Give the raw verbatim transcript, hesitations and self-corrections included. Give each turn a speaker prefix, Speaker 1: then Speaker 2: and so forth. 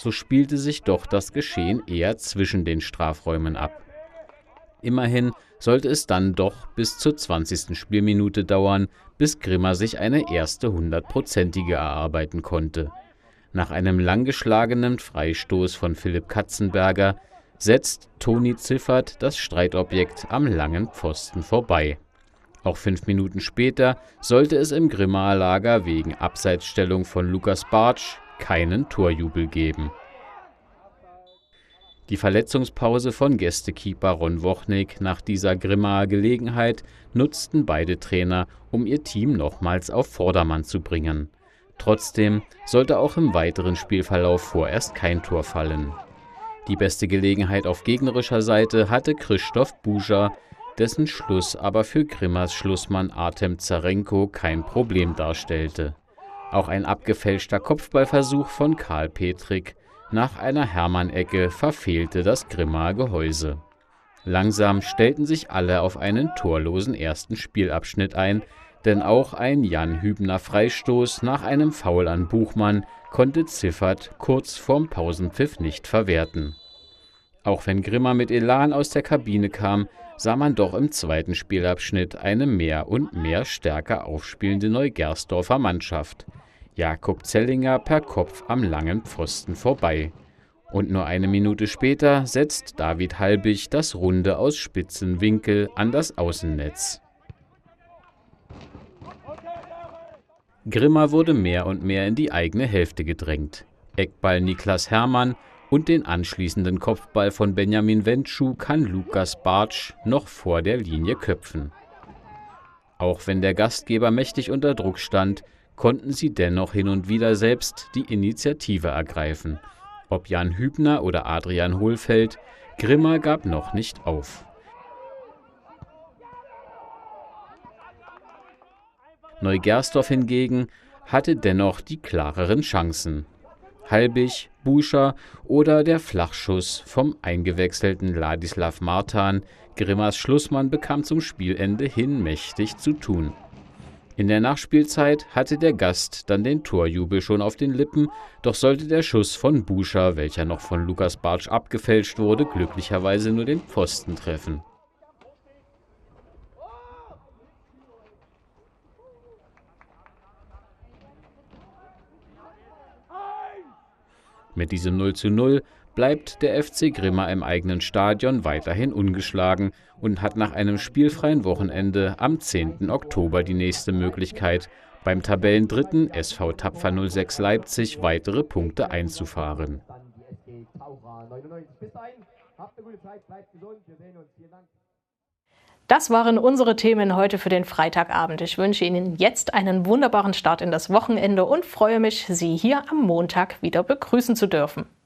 Speaker 1: so spielte sich doch das Geschehen eher zwischen den Strafräumen ab. Immerhin sollte es dann doch bis zur zwanzigsten Spielminute dauern, bis Grimma sich eine erste hundertprozentige erarbeiten konnte. Nach einem langgeschlagenen Freistoß von Philipp Katzenberger setzt Toni Ziffert das Streitobjekt am langen Pfosten vorbei. Auch fünf Minuten später sollte es im Grimmaer Lager wegen Abseitsstellung von Lukas Bartsch keinen Torjubel geben. Die Verletzungspause von Gästekeeper Ron Wochnik nach dieser Grimmaer Gelegenheit nutzten beide Trainer, um ihr Team nochmals auf Vordermann zu bringen. Trotzdem sollte auch im weiteren Spielverlauf vorerst kein Tor fallen. Die beste Gelegenheit auf gegnerischer Seite hatte Krzysztof Buja, dessen Schluss aber für Grimmas Schlussmann Artem Zarenko kein Problem darstellte. Auch ein abgefälschter Kopfballversuch von Karl Petrik nach einer Hermann-Ecke verfehlte das Grimmaer Gehäuse. Langsam stellten sich alle auf einen torlosen ersten Spielabschnitt ein, denn auch ein Jan Hübner Freistoß nach einem Foul an Buchmann konnte Ziffert kurz vorm Pausenpfiff nicht verwerten. Auch wenn Grimma mit Elan aus der Kabine kam, sah man doch im zweiten Spielabschnitt eine mehr und mehr stärker aufspielende Neugersdorfer Mannschaft. Jakob Zellinger per Kopf am langen Pfosten vorbei. Und nur eine Minute später setzt David Halbig das Runde aus spitzen Winkel an das Außennetz. Grimma wurde mehr und mehr in die eigene Hälfte gedrängt. Eckball Niklas Hermann und den anschließenden Kopfball von Benjamin Wentschuh kann Lukas Bartsch noch vor der Linie köpfen. Auch wenn der Gastgeber mächtig unter Druck stand, konnten sie dennoch hin und wieder selbst die Initiative ergreifen. Ob Jan Hübner oder Adrian Hohlfeld, Grimma gab noch nicht auf. Neugersdorf hingegen hatte dennoch die klareren Chancen. Halbig, Buja oder der Flachschuss vom eingewechselten Ladislav Martan, Grimmas Schlussmann, bekam zum Spielende hin mächtig zu tun. In der Nachspielzeit hatte der Gast dann den Torjubel schon auf den Lippen, doch sollte der Schuss von Buja, welcher noch von Lukas Bartsch abgefälscht wurde, glücklicherweise nur den Pfosten treffen. Mit diesem null zu null bleibt der F C Grimma im eigenen Stadion weiterhin ungeschlagen und hat nach einem spielfreien Wochenende am zehnten Oktober die nächste Möglichkeit, beim Tabellendritten S V Tapfer null sechs Leipzig weitere Punkte einzufahren.
Speaker 2: Das waren unsere Themen heute für den Freitagabend. Ich wünsche Ihnen jetzt einen wunderbaren Start in das Wochenende und freue mich, Sie hier am Montag wieder begrüßen zu dürfen.